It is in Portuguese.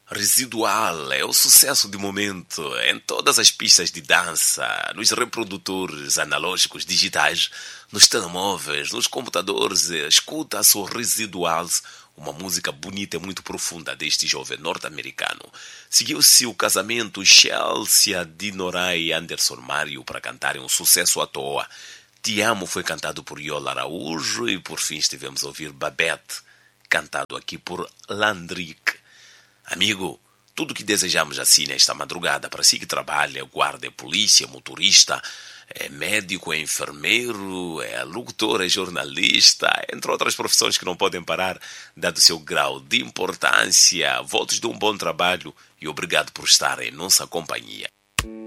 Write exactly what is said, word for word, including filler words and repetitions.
Residual é o sucesso de momento em todas as pistas de dança, nos reprodutores analógicos digitais, nos telemóveis, nos computadores. Escuta-se o Residual, uma música bonita e muito profunda deste jovem norte-americano. Seguiu-se o casamento Chelsea Dinora e Anderson Mário para cantarem um sucesso à toa. Te Amo foi cantado por Yola Araújo e por fim estivemos a ouvir Babette, cantado aqui por Landrick. Amigo, tudo que desejamos assim nesta madrugada para si que trabalha, guarda, é polícia, é motorista, é médico, é enfermeiro, é locutor, é jornalista, entre outras profissões que não podem parar, dado o seu grau de importância. Votos de um bom trabalho e obrigado por estar em nossa companhia.